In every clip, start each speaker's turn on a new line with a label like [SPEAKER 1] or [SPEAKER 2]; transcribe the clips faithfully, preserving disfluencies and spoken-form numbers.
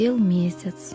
[SPEAKER 1] Сел месяц.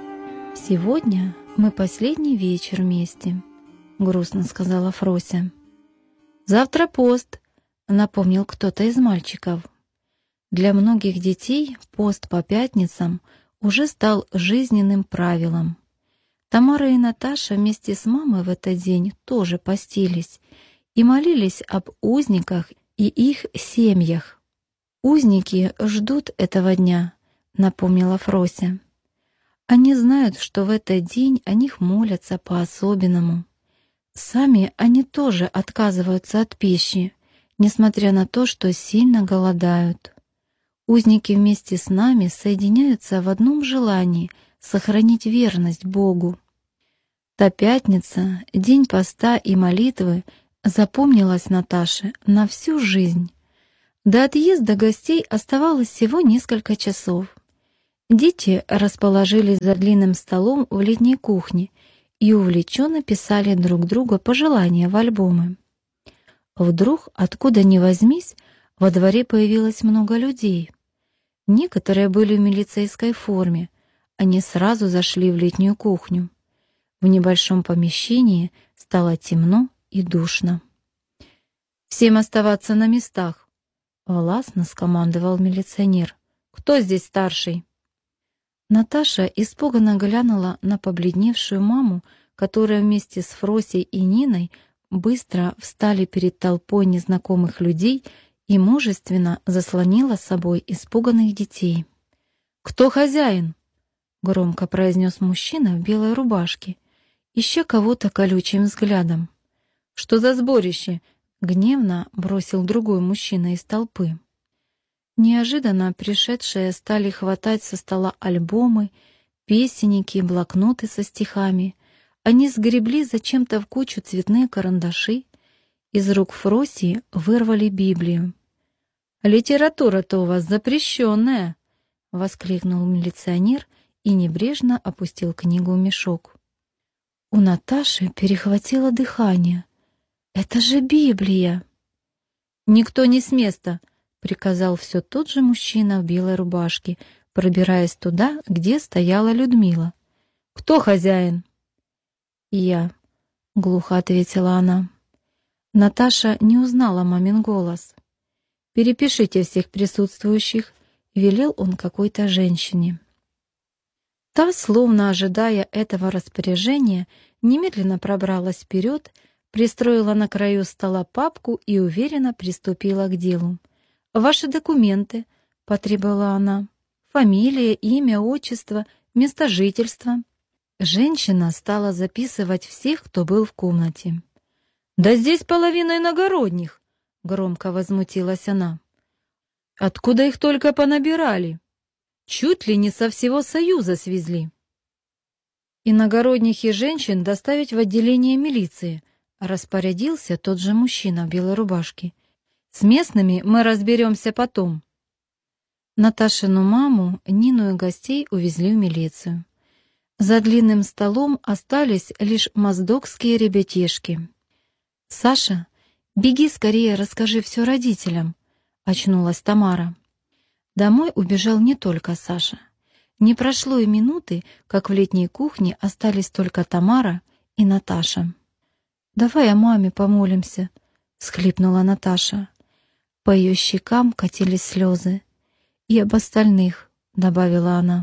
[SPEAKER 1] «Сегодня мы последний вечер вместе», — грустно сказала Фрося. «Завтра пост», — напомнил кто-то из мальчиков. Для многих детей пост по пятницам уже стал жизненным правилом. Тамара и Наташа вместе с мамой в этот день тоже постились и молились об узниках и их семьях. «Узники ждут этого дня», — напомнила Фрося. «Они знают, что в этот день о них молятся по-особенному. Сами они тоже отказываются от пищи, несмотря на то, что сильно голодают. Узники вместе с нами соединяются в одном желании сохранить верность Богу». Та пятница, день поста и молитвы, запомнилась Наташе на всю жизнь. До отъезда гостей оставалось всего несколько часов. Дети расположились за длинным столом в летней кухне и увлеченно писали друг другу пожелания в альбомы. Вдруг, откуда ни возьмись, во дворе появилось много людей. Некоторые были в милицейской форме, они сразу зашли в летнюю кухню. В небольшом помещении стало темно и душно. «Всем оставаться на местах», — властно скомандовал милиционер. «Кто здесь старший?» Наташа испуганно глянула на побледневшую маму, которая вместе с Фросей и Ниной быстро встали перед толпой незнакомых людей и мужественно заслонила собой испуганных детей. «Кто хозяин?» — громко произнес мужчина в белой рубашке, ища кого-то колючим взглядом. «Что за сборище?» — гневно бросил другой мужчина из толпы. Неожиданно пришедшие стали хватать со стола альбомы, песенники, блокноты со стихами. Они сгребли зачем-то в кучу цветные карандаши. Из рук Фроси вырвали Библию. «Литература-то у вас запрещенная!» — воскликнул милиционер и небрежно опустил книгу в мешок. У Наташи перехватило дыхание. «Это же Библия!» «Никто не с места!» — приказал все тот же мужчина в белой рубашке, пробираясь туда, где стояла Людмила. «Кто хозяин?» «Я», — глухо ответила она. Наташа не узнала мамин голос. «Перепишите всех присутствующих», — велел он какой-то женщине. Та, словно ожидая этого распоряжения, немедленно пробралась вперед, пристроила на краю стола папку и уверенно приступила к делу. «Ваши документы», — потребовала она. «Фамилия, имя, отчество, место жительства». Женщина стала записывать всех, кто был в комнате. «Да здесь половина иногородних», — громко возмутилась она. «Откуда их только понабирали? Чуть ли не со всего Союза свезли». «Иногородних и женщин доставить в отделение милиции», — распорядился тот же мужчина в белой рубашке. «С местными мы разберемся потом». Наташину маму, Нину и гостей увезли в милицию. За длинным столом остались лишь моздокские ребятишки. «Саша, беги скорее, расскажи все родителям», — очнулась Тамара. Домой убежал не только Саша. Не прошло и минуты, как в летней кухне остались только Тамара и Наташа. «Давай о маме помолимся», — всхлипнула Наташа. По ее щекам катились слезы. «И об остальных», — добавила она.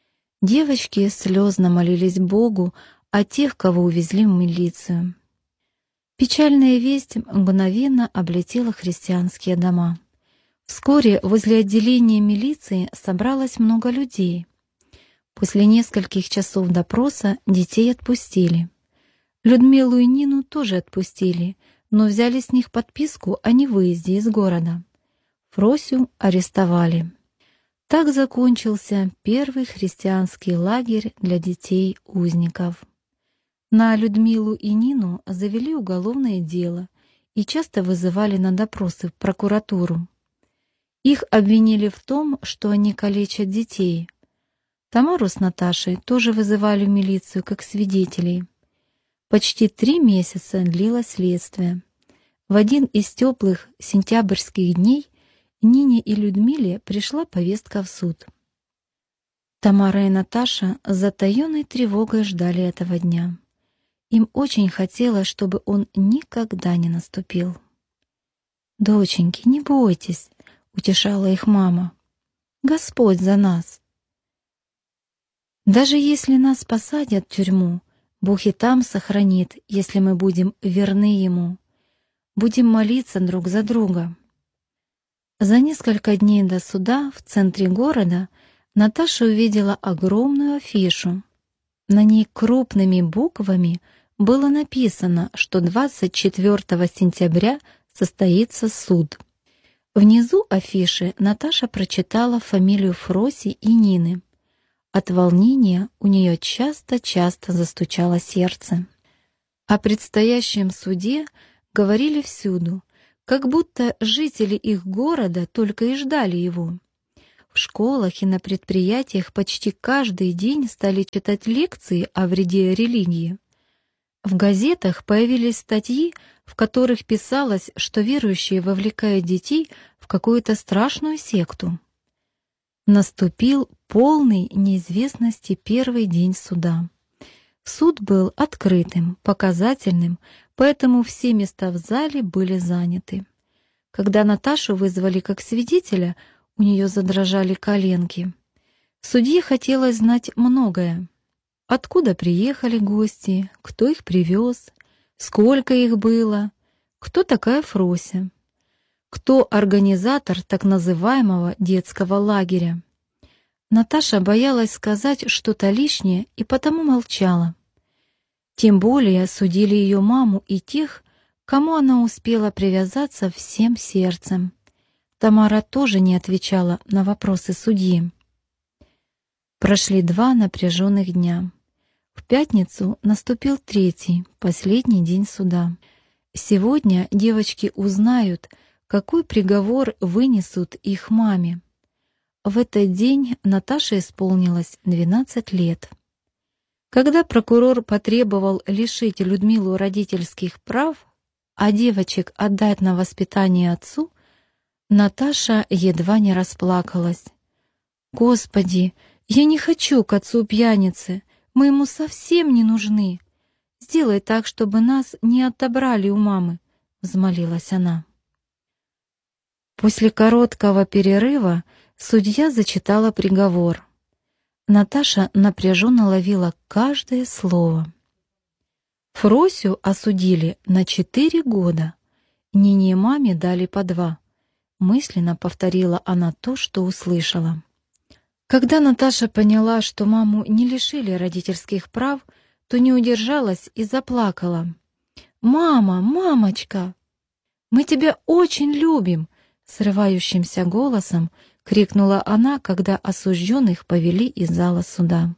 [SPEAKER 1] Девочки слезно молились Богу о тех, кого увезли в милицию. Печальная весть мгновенно облетела христианские дома. Вскоре возле отделения милиции собралось много людей. После нескольких часов допроса детей отпустили. Людмилу и Нину тоже отпустили, но взяли с них подписку о невыезде из города. Фросю арестовали. Так закончился первый христианский лагерь для детей-узников. На Людмилу и Нину завели уголовное дело и часто вызывали на допросы в прокуратуру. Их обвинили в том, что они калечат детей. Тамару с Наташей тоже вызывали в милицию как свидетелей. Почти три месяца длилось следствие. В один из теплых сентябрьских дней Нине и Людмиле пришла повестка в суд. Тамара и Наташа с затаённой тревогой ждали этого дня. Им очень хотелось, чтобы он никогда не наступил. «Доченьки, не бойтесь», — утешала их мама. «Господь за нас. Даже если нас посадят в тюрьму, Бог и там сохранит, если мы будем верны Ему. Будем молиться друг за друга». За несколько дней до суда в центре города Наташа увидела огромную афишу. На ней крупными буквами было написано, что двадцать четвёртого сентября состоится суд. Внизу афиши Наташа прочитала фамилию Фроси и Нины. От волнения у нее часто-часто застучало сердце. О предстоящем суде говорили всюду, как будто жители их города только и ждали его. В школах и на предприятиях почти каждый день стали читать лекции о вреде религии. В газетах появились статьи, в которых писалось, что верующие вовлекают детей в какую-то страшную секту. Наступил полный неизвестности первый день суда. Суд был открытым, показательным, поэтому все места в зале были заняты. Когда Наташу вызвали как свидетеля, у нее задрожали коленки. Судье хотелось знать многое. Откуда приехали гости, кто их привез, сколько их было, кто такая Фрося, кто организатор так называемого детского лагеря. Наташа боялась сказать что-то лишнее и потому молчала. Тем более судили ее маму и тех, кому она успела привязаться всем сердцем. Тамара тоже не отвечала на вопросы судьи. Прошли два напряженных дня. В пятницу наступил третий, последний день суда. Сегодня девочки узнают, какой приговор вынесут их маме. В этот день Наташе исполнилось двенадцать лет. Когда прокурор потребовал лишить Людмилу родительских прав, а девочек отдать на воспитание отцу, Наташа едва не расплакалась. «Господи, я не хочу к отцу-пьянице, мы ему совсем не нужны. Сделай так, чтобы нас не отобрали у мамы», — взмолилась она. После короткого перерыва судья зачитала приговор. Наташа напряженно ловила каждое слово. Фросю осудили на четыре года, Нине и маме дали по два. Мысленно повторила она то, что услышала. Когда Наташа поняла, что маму не лишили родительских прав, то не удержалась и заплакала. «Мама, мамочка, мы тебя очень любим!» Срывающимся голосом крикнула она, когда осужденных повели из зала суда.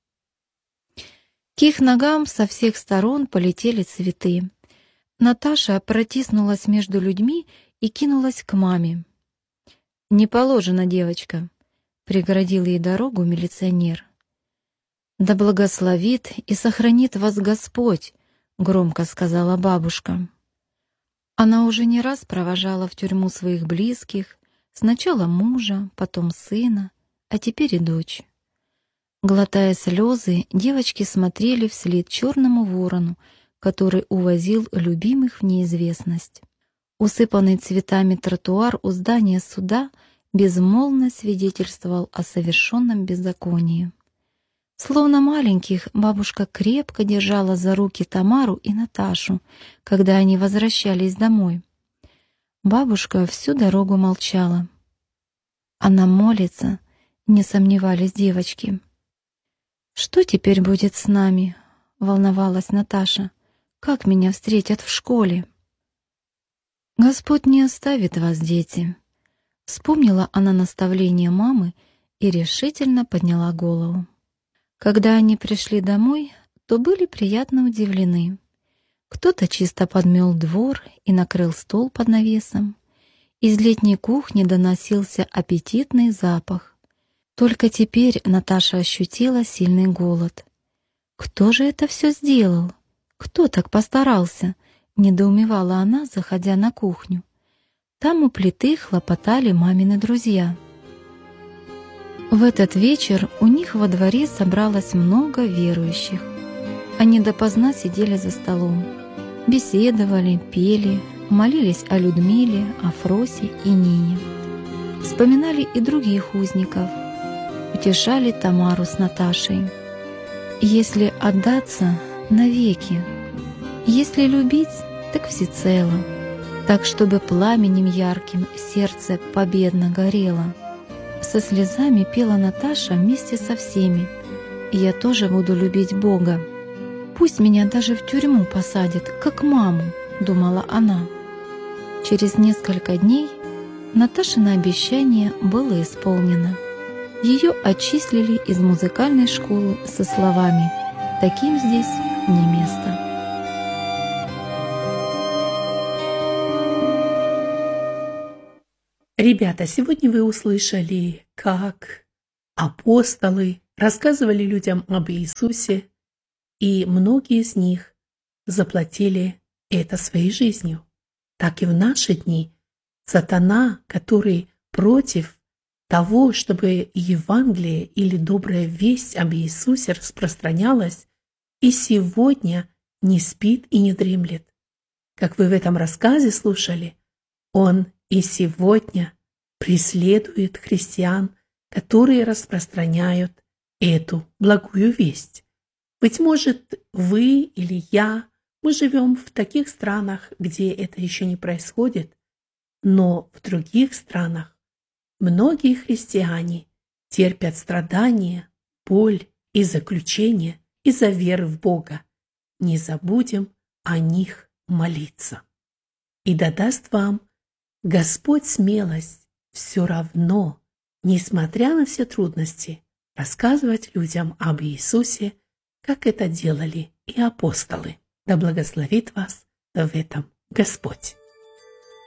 [SPEAKER 1] К их ногам со всех сторон полетели цветы. Наташа протиснулась между людьми и кинулась к маме. «Не положено, девочка», — преградил ей дорогу милиционер. «Да благословит и сохранит вас Господь», — громко сказала бабушка. Она уже не раз провожала в тюрьму своих близких, сначала мужа, потом сына, а теперь и дочь. Глотая слезы, девочки смотрели вслед черному ворону, который увозил любимых в неизвестность. Усыпанный цветами тротуар у здания суда безмолвно свидетельствовал о совершенном беззаконии. Словно маленьких, бабушка крепко держала за руки Тамару и Наташу, когда они возвращались домой. Бабушка всю дорогу молчала. Она молится, не сомневались девочки. «Что теперь будет с нами?» — волновалась Наташа. «Как меня встретят в школе?» «Господь не оставит вас, дети», — вспомнила она наставление мамы и решительно подняла голову. Когда они пришли домой, то были приятно удивлены. Кто-то чисто подмел двор и накрыл стол под навесом. Из летней кухни доносился аппетитный запах. Только теперь Наташа ощутила сильный голод. «Кто же это все сделал? Кто так постарался?» — недоумевала она, заходя на кухню. Там у плиты хлопотали мамины друзья. В этот вечер у них во дворе собралось много верующих. Они допоздна сидели за столом, беседовали, пели, молились о Людмиле, о Фросе и Нине. Вспоминали и других узников, утешали Тамару с Наташей. Если отдаться — навеки, если любить, так всецело, так, чтобы пламенем ярким сердце победно горело. Со слезами пела Наташа вместе со всеми. И я тоже буду любить Бога. Пусть меня даже в тюрьму посадят, как маму, думала она. Через несколько дней Наташино обещание было исполнено. Ее отчислили из музыкальной школы со словами «Таким здесь не место».
[SPEAKER 2] Ребята, сегодня вы услышали, как апостолы рассказывали людям об Иисусе, и многие из них заплатили это своей жизнью. Так и в наши дни сатана, который против того, чтобы Евангелие или добрая весть об Иисусе распространялась, и сегодня не спит и не дремлет. Как вы в этом рассказе слушали, он и сегодня преследует христиан, которые распространяют эту благую весть. Быть может, вы или я, мы живем в таких странах, где это еще не происходит, но в других странах многие христиане терпят страдания, боль и заключение из-за веры в Бога. Не забудем о них молиться. И да даст вам Господь смелость все равно, несмотря на все трудности, рассказывать людям об Иисусе, как это делали и апостолы. Да благословит вас в этом Господь.